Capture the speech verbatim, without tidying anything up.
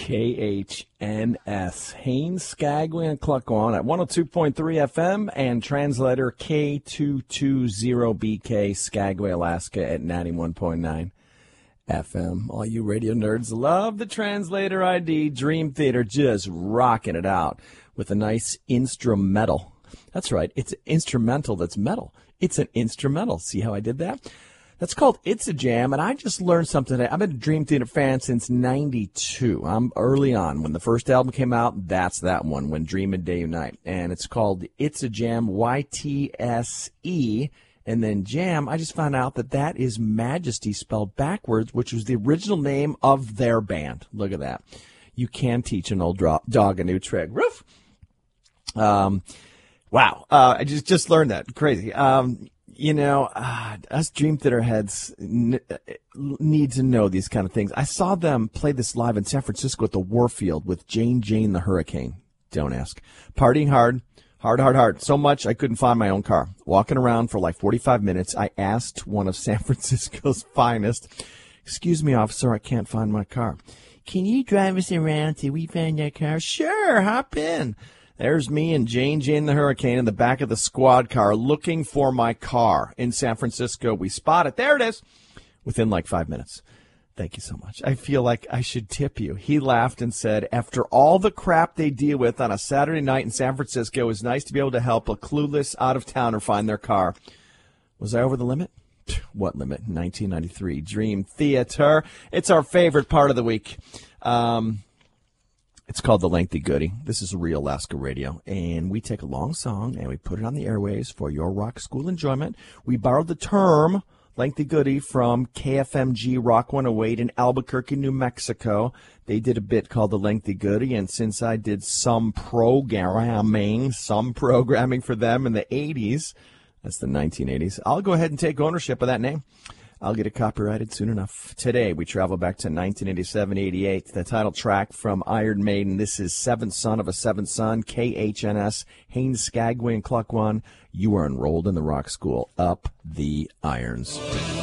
K H N S, Haines, Skagway, and Cluckwan at one oh two point three F M and translator K two twenty B K, Skagway, Alaska at ninety-one point nine F M. All you radio nerds love the translator I D. Dream Theater just rocking it out with a nice instrumental. That's right, it's an instrumental that's metal. It's an instrumental. See how I did that? That's called It's a Jam, and I just learned something today. I've been a Dream Theater fan since ninety-two. I'm early on. When the first album came out, that's that one, When Dream and Day Unite. And it's called It's a Jam, Y T S E, and then Jam. I just found out that that is Majesty spelled backwards, which was the original name of their band. Look at that. You can teach an old dro- dog a new trick. Roof. Um, wow. Uh, I just, just learned that. Crazy. Um, You know, uh, us Dream Theater heads n- need to know these kind of things. I saw them play this live in San Francisco at the Warfield with Jane Jane the Hurricane. Don't ask. Partying hard, hard, hard, hard. So much I couldn't find my own car. Walking around for like forty-five minutes, I asked one of San Francisco's finest, "Excuse me, officer, I can't find my car. Can you drive us around till we find our car?" "Sure, hop in." There's me and Jane Jane the Hurricane in the back of the squad car looking for my car in San Francisco. We spot it. There it is. Within like five minutes. Thank you so much. I feel like I should tip you. He laughed and said, after all the crap they deal with on a Saturday night in San Francisco, it was nice to be able to help a clueless out-of-towner find their car. Was I over the limit? What limit? nineteen ninety-three. Dream Theater. It's our favorite part of the week. Um... It's called The Lengthy Goodie. This is Real Alaska Radio, and we take a long song and we put it on the airways for your rock school enjoyment. We borrowed the term Lengthy Goodie from K F M G Rock one oh eight in Albuquerque, New Mexico. They did a bit called The Lengthy Goodie, and since I did some programming, some programming for them in the eighties, that's the nineteen eighties, I'll go ahead and take ownership of that name. I'll get it copyrighted soon enough. Today, we travel back to nineteen eighty-seven eighty-eight, the title track from Iron Maiden. This is Seventh Son of a Seventh Son, K H N S, Haines, Skagway, and Cluckwan. You are enrolled in the rock school. Up the irons.